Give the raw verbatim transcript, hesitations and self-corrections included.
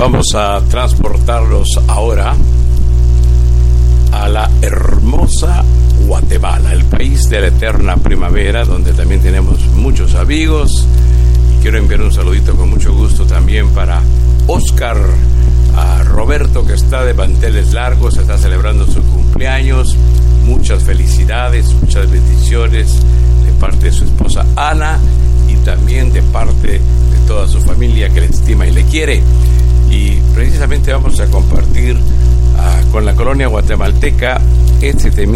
Vamos a transportarlos ahora a la hermosa Guatemala, el país de la eterna primavera, donde también tenemos muchos amigos. Y quiero enviar un saludito con mucho gusto también para Oscar, a Roberto, que está de manteles largos, está celebrando su cumpleaños. Muchas felicidades, muchas bendiciones de parte de su esposa Ana y también de parte de toda su familia que le estima y le quiere. Y precisamente vamos a compartir uh, con la colonia guatemalteca este tema